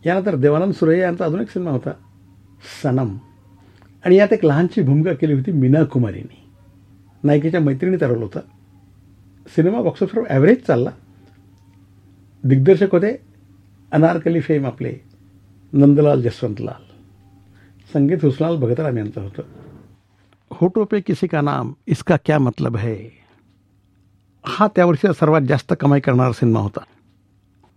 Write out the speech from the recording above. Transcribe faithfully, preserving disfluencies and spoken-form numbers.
यानंतर देवानंद सुरैया यांचा अजून एक सिनेमा होता सनम, आणि यात एक लहानशी भूमिका केली होती मीना कुमारीने. नायिकेच्या मैत्रिणीचा रोल होता. सिनेमा बॉक्स ऑफिसवर ॲव्हरेज चालला. दिग्दर्शक होते अनारकली फेम आपले नंदलाल जसवंतलाल. संगीत हुसलाल भगतराम यांचं होतं. होठों पे किसी का नाम इसका क्या मतलब है हा त्या वर्षीचा सर्वात जास्त कमाई करणारा सिनेमा होता.